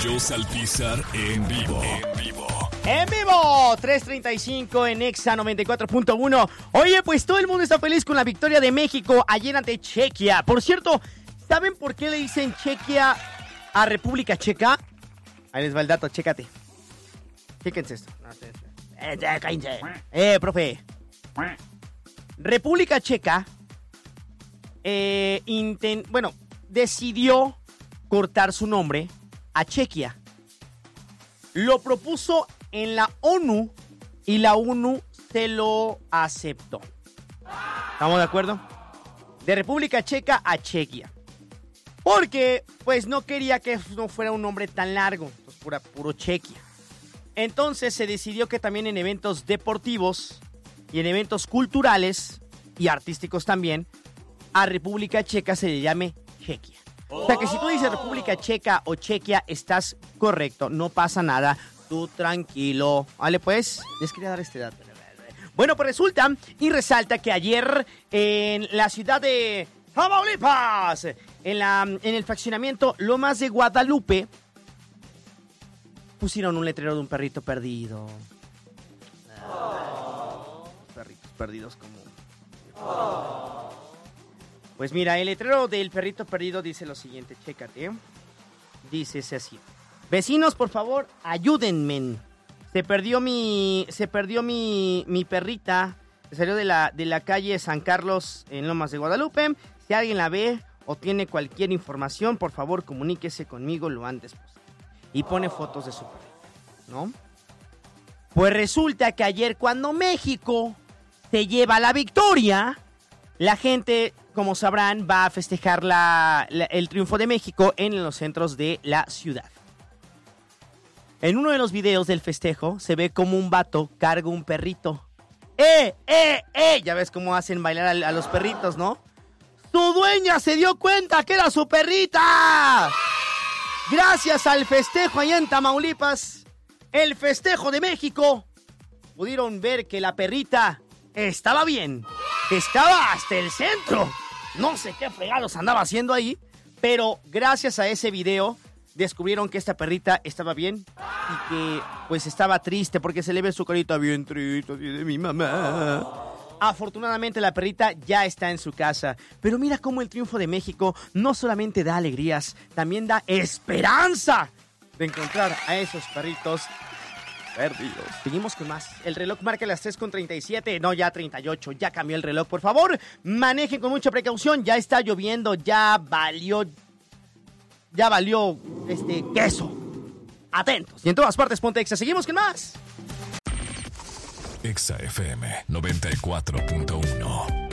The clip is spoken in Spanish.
Rayos al Pisar en vivo. En vivo, 3:35 en Exa 94.1. Oye, pues todo el mundo está feliz con la victoria de México ayer ante Chequia. Por cierto, ¿saben por qué le dicen Chequia a República Checa? Ahí les va el dato, chécate. Chéquense esto. Cállense. Profe. República Checa, decidió cortar su nombre a Chequia. Lo propuso en la ONU y la ONU se lo aceptó. ¿Estamos de acuerdo? De República Checa a Chequia. Porque, pues, no quería que no fuera un nombre tan largo. Pues, puro Chequia. Entonces se decidió que también en eventos deportivos y en eventos culturales y artísticos también, a República Checa se le llame Chequia. O sea que si tú dices República Checa o Chequia, estás correcto, no pasa nada, tú tranquilo. Vale, pues, les quería dar este dato. Bueno, pues resulta y resalta que ayer en la ciudad de Tamaulipas, en el fraccionamiento Lomas de Guadalupe, pusieron un letrero de un perrito perdido. Perritos perdidos como... Pues mira, el letrero del perrito perdido dice lo siguiente, chécate. Dice así: vecinos, por favor, ayúdenme. Se perdió mi perrita. Se salió de la calle San Carlos en Lomas de Guadalupe. Si alguien la ve o tiene cualquier información, por favor, comuníquese conmigo lo antes posible. Y pone fotos de su perrita, ¿no? Pues resulta que ayer, cuando México se lleva la victoria, la gente, como sabrán, va a festejar el triunfo de México en los centros de la ciudad. En uno de los videos del festejo se ve como un vato carga un perrito. Ya ves cómo hacen bailar a los perritos, ¿no? ¡Su dueña se dio cuenta que era su perrita! Gracias al festejo allá en Tamaulipas, el festejo de México, pudieron ver que la perrita estaba bien. Estaba hasta el centro. No sé qué fregados andaba haciendo ahí, pero gracias a ese video descubrieron que esta perrita estaba bien y que pues estaba triste porque se le ve su carita bien triste así de mi mamá. Afortunadamente la perrita ya está en su casa, pero mira cómo el triunfo de México no solamente da alegrías, también da esperanza de encontrar a esos perritos perdidos. Seguimos con más. El reloj marca las 3:37. No, ya 38. Ya cambió el reloj. Por favor, manejen con mucha precaución. Ya está lloviendo. Ya valió queso. Atentos. Y en todas partes, ponte Exa. Seguimos con más. Exa FM 94.1.